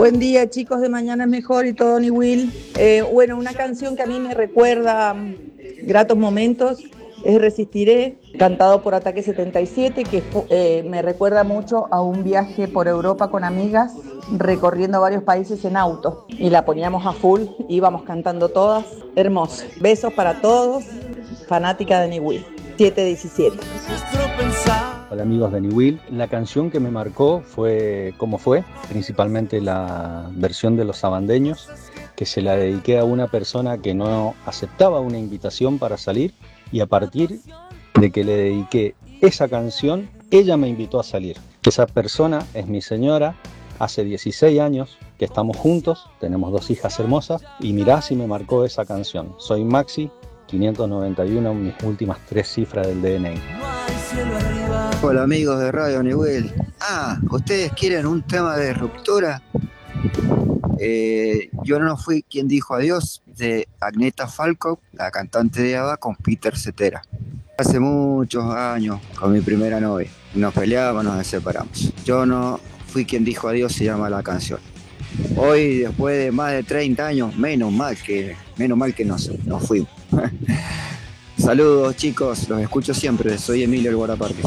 Buen día, chicos de Mañana es Mejor y todo, ni Will. Bueno, una canción que a mí me recuerda gratos momentos es Resistiré, cantado por Ataque 77, que me recuerda mucho a un viaje por Europa con amigas, recorriendo varios países en auto. Y la poníamos a full, íbamos cantando todas. Hermoso. Besos para todos. Fanática de Ni Will. 717. Hola amigos de New Will. La canción que me marcó fue Cómo fue, principalmente la versión de Los Sabandeños, que se la dediqué a una persona que no aceptaba una invitación para salir, y a partir de que le dediqué esa canción, ella me invitó a salir. Esa persona es mi señora, hace 16 años que estamos juntos, tenemos 2 hijas hermosas, y mirá si me marcó esa canción. Soy Maxi, 591, mis últimas 3 cifras del DNI. Hola amigos de Radio Nivel. ¿Ustedes quieren un tema de ruptura? Yo no fui quien dijo adiós, de Agneta Falco, la cantante de ABBA, con Peter Cetera. Hace muchos años, con mi primera novia, nos peleábamos, nos separamos. Yo no fui quien dijo adiós, se llama la canción. Hoy, después de más de 30 años, menos mal que nos fuimos. Saludos chicos, los escucho siempre, soy Emilio El Guardaparque.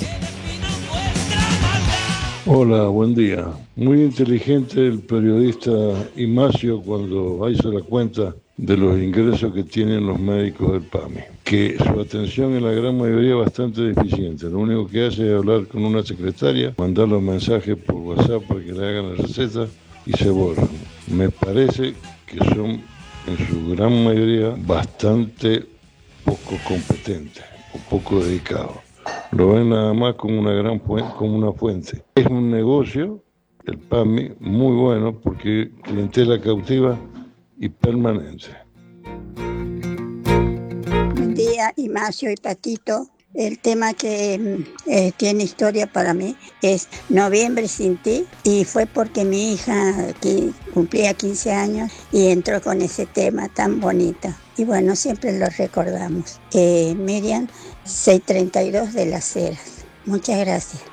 Hola, buen día. Muy inteligente el periodista Ignacio cuando hizo la cuenta de los ingresos que tienen los médicos del PAMI, que su atención en la gran mayoría es bastante deficiente. Lo único que hace es hablar con una secretaria, mandar los mensajes por WhatsApp para que le hagan la receta y se borran. Me parece que son en su gran mayoría bastante poco competentes o poco dedicados. Lo ven nada más como una fuente. Es un negocio, el PAMI, muy bueno porque clientela cautiva y permanente. Buen día, Ignacio y Patito. El tema que tiene historia para mí es Noviembre sin ti, y fue porque mi hija que cumplía 15 años y entró con ese tema tan bonito. Y bueno, siempre lo recordamos. Miriam, 632 de Las Heras. Muchas gracias.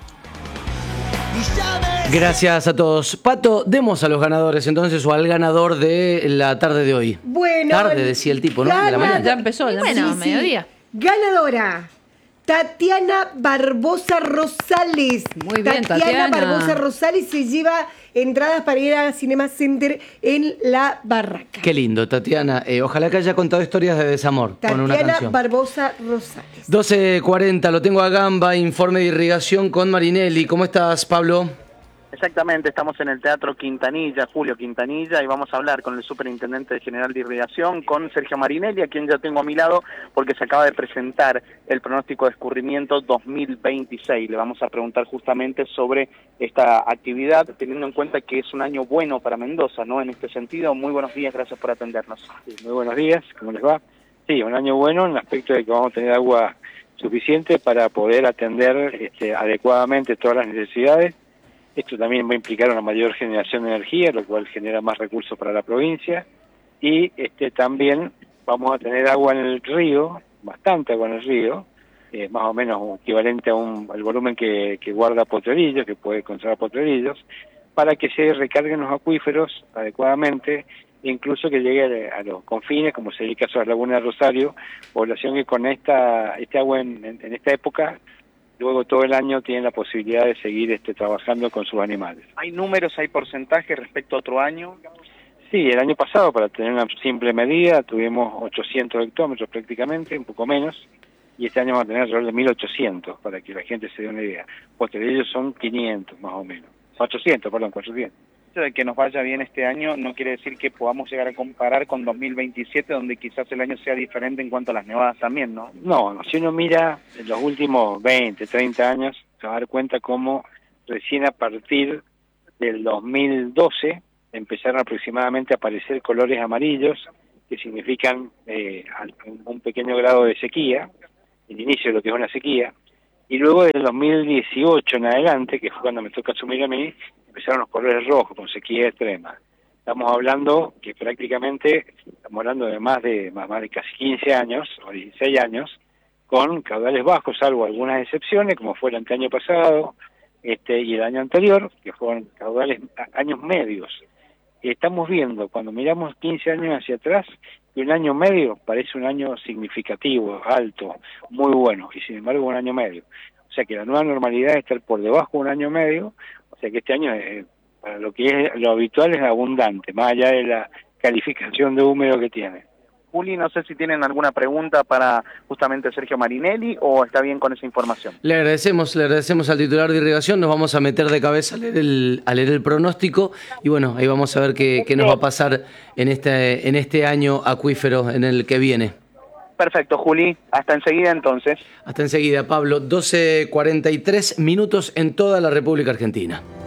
Gracias a todos. Pato, demos a los ganadores entonces, o al ganador de la tarde de hoy. Bueno. Tarde, decía el tipo, ¿no? De la mañana. Ya empezó. Bueno, mediodía. Ganadora. Tatiana Barbosa Rosales. Muy bien, Tatiana Barbosa Rosales se lleva entradas para ir a Cinema Center en La Barraca. Qué lindo, Tatiana. Ojalá que haya contado historias de desamor con una Tatiana canción. Barbosa Rosales. 12:40, lo tengo a Gamba, informe de irrigación con Marinelli. ¿Cómo estás, Pablo? Exactamente, estamos en el Teatro Quintanilla, Julio Quintanilla, y vamos a hablar con el Superintendente General de Irrigación, con Sergio Marinelli, a quien ya tengo a mi lado, porque se acaba de presentar el pronóstico de escurrimiento 2026. Le vamos a preguntar justamente sobre esta actividad, teniendo en cuenta que es un año bueno para Mendoza, ¿no? En este sentido, muy buenos días, gracias por atendernos. Sí, muy buenos días, ¿cómo les va? Sí, un año bueno en el aspecto de que vamos a tener agua suficiente para poder atender adecuadamente todas las necesidades. Esto también va a implicar una mayor generación de energía, lo cual genera más recursos para la provincia, y también vamos a tener agua en el río, bastante agua en el río, más o menos equivalente al volumen que guarda Potrerillos, que puede conservar Potrerillos, para que se recarguen los acuíferos adecuadamente, incluso que llegue a los confines, como sería el caso de la Laguna de Rosario, población que con este agua en esta época, luego todo el año tienen la posibilidad de seguir trabajando con sus animales. ¿Hay números, hay porcentajes respecto a otro año? Sí, el año pasado, para tener una simple medida, tuvimos 800 hectómetros prácticamente, un poco menos, y este año vamos a tener alrededor de 1.800, para que la gente se dé una idea. Porque de ellos son 500 más o menos. 400. De que nos vaya bien este año no quiere decir que podamos llegar a comparar con 2027, donde quizás el año sea diferente en cuanto a las nevadas también, ¿no? No, si uno mira en los últimos 20, 30 años, se va a dar cuenta cómo recién a partir del 2012 empezaron aproximadamente a aparecer colores amarillos, que significan un pequeño grado de sequía, el inicio de lo que es una sequía, y luego del 2018 en adelante, que fue cuando me toca asumir a mí, empezaron los colores rojos con sequía extrema. Estamos hablando que prácticamente, de más de casi 15 años, o 16 años, con caudales bajos, salvo algunas excepciones, como fue el año pasado y el año anterior, que fueron caudales, años medios. estamos viendo, cuando miramos 15 años hacia atrás, que un año medio parece un año significativo, alto, muy bueno, y sin embargo un año medio. O sea que la nueva normalidad es estar por debajo de un año medio, o sea que este año, para lo que es lo habitual, es abundante, más allá de la calificación de húmedo que tiene. Juli, no sé si tienen alguna pregunta para justamente Sergio Marinelli o está bien con esa información. Le agradecemos al titular de irrigación, nos vamos a meter de cabeza a leer el pronóstico y bueno, ahí vamos a ver qué nos va a pasar en este año acuífero en el que viene. Perfecto, Juli. Hasta enseguida entonces. Hasta enseguida, Pablo. 12:43 minutos en toda la República Argentina.